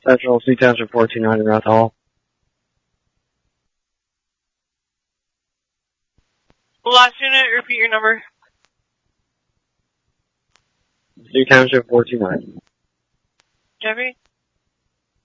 Central C Township 429 in Rath Hall. Last unit, repeat your number. C Township 429. Jeffrey?